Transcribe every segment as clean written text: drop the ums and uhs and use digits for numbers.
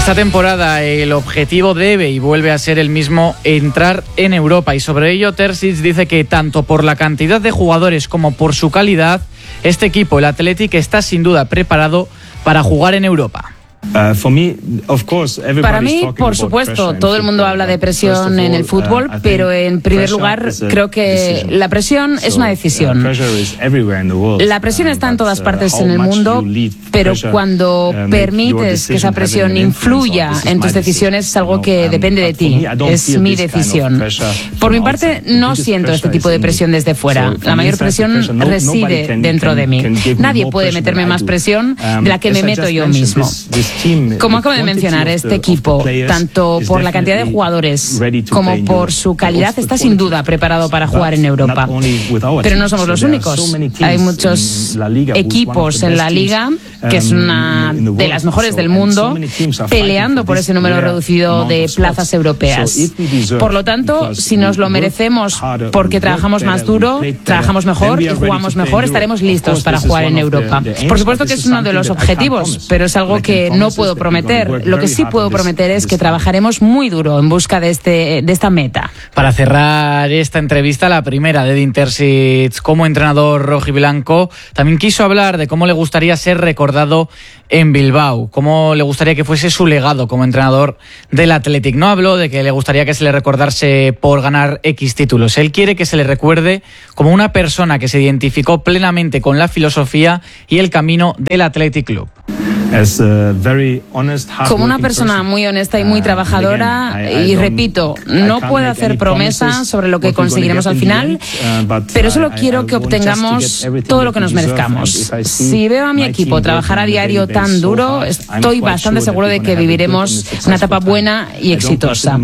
Esta temporada el objetivo debe y vuelve a ser el mismo: entrar en Europa, y sobre ello Terzic dice que tanto por la cantidad de jugadores como por su calidad, este equipo, el Athletic, está sin duda preparado para jugar en Europa. Para mí, por supuesto, todo el mundo habla de presión en el fútbol, pero en primer lugar creo que la presión es una decisión. La presión está en todas partes en el mundo, pero cuando permites que esa presión influya en tus decisiones es algo que depende de ti, es mi decisión. Por mi parte, no siento este tipo de presión desde fuera. La mayor presión reside dentro de mí. Nadie puede meterme más presión de la que me meto yo mismo. Como acabo de mencionar, este equipo, tanto por la cantidad de jugadores como por su calidad, está sin duda preparado para jugar en Europa. Pero no somos los únicos. Hay muchos equipos en la Liga, que es una de las mejores del mundo, peleando por ese número reducido de plazas europeas. Por lo tanto, si nos lo merecemos porque trabajamos más duro, trabajamos mejor y jugamos mejor, estaremos listos para jugar en Europa. Por supuesto que es uno de los objetivos, pero es algo que no puedo prometer. Lo que sí puedo prometer es que trabajaremos muy duro en busca de esta meta. Para cerrar esta entrevista, la primera de Edin Terzic como entrenador rojiblanco, también quiso hablar de cómo le gustaría ser recordado en Bilbao, cómo le gustaría que fuese su legado como entrenador del Athletic. No habló de que le gustaría que se le recordase por ganar X títulos. Él quiere que se le recuerde como una persona que se identificó plenamente con la filosofía y el camino del Athletic Club. Como una persona muy honesta y muy trabajadora, y repito, no puedo hacer promesas sobre lo que conseguiremos al final, pero solo quiero que obtengamos todo lo que nos merezcamos. Si veo a mi equipo trabajar a diario tan duro, estoy bastante seguro de que viviremos una etapa buena y exitosa.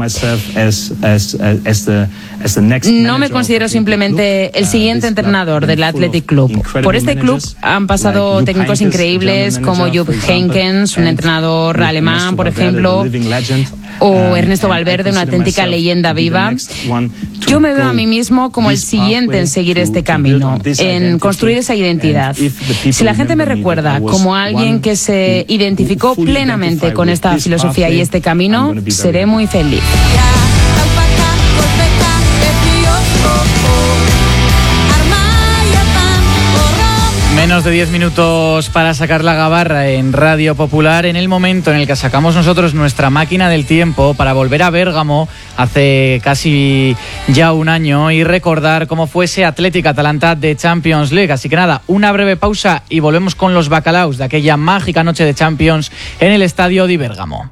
No me considero simplemente el siguiente entrenador del Athletic Club. Por este club han pasado técnicos increíbles como Jupp Heynckes, un entrenador alemán, por ejemplo, o Ernesto Valverde, una auténtica leyenda viva. Yo me veo a mí mismo como el siguiente en seguir este camino, en construir esa identidad. Si la gente me recuerda como alguien que se identificó plenamente con esta filosofía y este camino, seré muy feliz. Menos de 10 minutos para sacar la gabarra en Radio Popular, en el momento en el que sacamos nosotros nuestra máquina del tiempo para volver a Bérgamo hace casi ya un año y recordar cómo fue ese Athletic Atalanta de Champions League. Así que nada, una breve pausa y volvemos con los bacalaos de aquella mágica noche de Champions en el estadio de Bérgamo.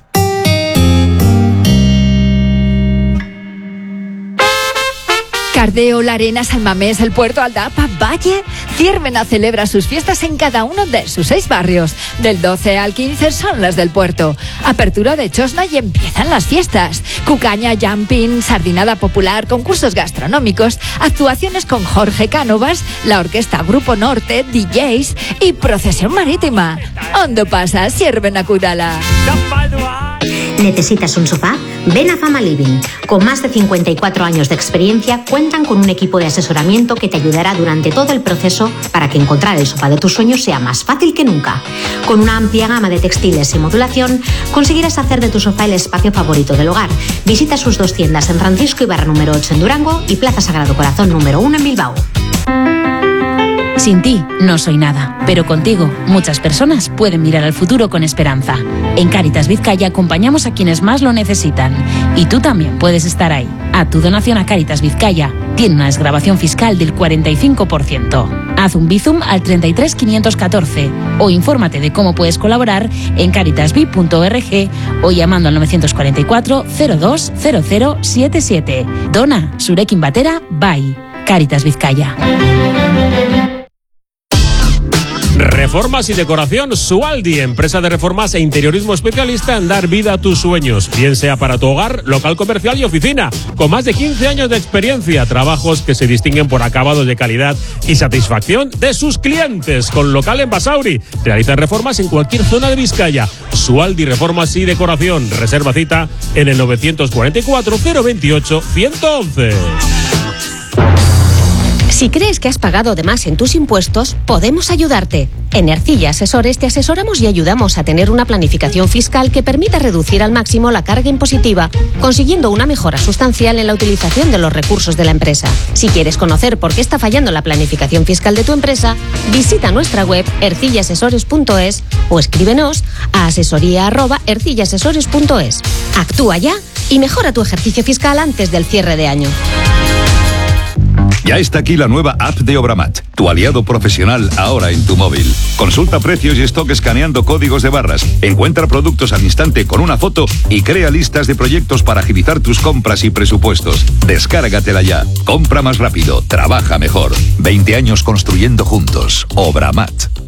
Cardeo, La Arena, San Mamés, El Puerto, Aldapa, Valle. Ciervena celebra sus fiestas en cada uno de sus 6 barrios. Del 12 al 15 son las del Puerto. Apertura de Chosna y empiezan las fiestas. Cucaña, jumping, sardinada popular, concursos gastronómicos, actuaciones con Jorge Cánovas, la orquesta Grupo Norte, DJs y procesión marítima. ¿Dónde pasa? Ciervena Kudala. ¿Necesitas un sofá? Ven a Fama Living. Con más de 54 años de experiencia, cuentan con un equipo de asesoramiento que te ayudará durante todo el proceso para que encontrar el sofá de tus sueños sea más fácil que nunca. Con una amplia gama de textiles y modulación, conseguirás hacer de tu sofá el espacio favorito del hogar. Visita sus 2 tiendas en Francisco Ibarra número 8 en Durango y Plaza Sagrado Corazón número 1 en Bilbao. Sin ti no soy nada, pero contigo muchas personas pueden mirar al futuro con esperanza. En Cáritas Vizcaya acompañamos a quienes más lo necesitan y tú también puedes estar ahí. A tu donación a Cáritas Vizcaya tiene una desgravación fiscal del 45%. Haz un Bizum al 33 514 o infórmate de cómo puedes colaborar en caritasvi.org o llamando al 944 02 0077. Dona, Zurekin batera, bai. Cáritas Vizcaya. Reformas y decoración Sualdi, empresa de reformas e interiorismo especialista en dar vida a tus sueños, bien sea para tu hogar, local comercial y oficina. Con más de 15 años de experiencia, trabajos que se distinguen por acabados de calidad y satisfacción de sus clientes. Con local en Basauri, realizan reformas en cualquier zona de Vizcaya. Sualdi Reformas y Decoración. Reserva cita en el 944 028 111. Si crees que has pagado de más en tus impuestos, podemos ayudarte. En Ercilla Asesores te asesoramos y ayudamos a tener una planificación fiscal que permita reducir al máximo la carga impositiva, consiguiendo una mejora sustancial en la utilización de los recursos de la empresa. Si quieres conocer por qué está fallando la planificación fiscal de tu empresa, visita nuestra web ercillaasesores.es o escríbenos a asesoría@ercillaasesores.es. Actúa ya y mejora tu ejercicio fiscal antes del cierre de año. Ya está aquí la nueva app de Obramat, tu aliado profesional ahora en tu móvil. Consulta precios y stock escaneando códigos de barras, encuentra productos al instante con una foto y crea listas de proyectos para agilizar tus compras y presupuestos. Descárgatela ya. Compra más rápido, trabaja mejor. 20 años construyendo juntos. Obramat.